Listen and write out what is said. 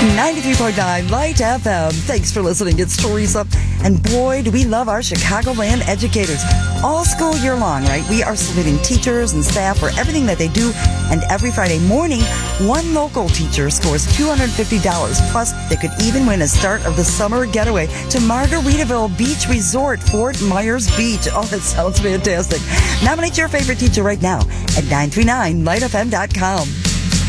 93.9 Light FM. Thanks for listening. It's Teresa. And boy, do we love our Chicagoland educators. All school year long, right? We are saluting teachers and staff for everything that they do. And every Friday morning, one local teacher scores $250. Plus, they could even win a start of the summer getaway to Margaritaville Beach Resort, Fort Myers Beach. Oh, that sounds fantastic. Nominate your favorite teacher right now at 939lightfm.com.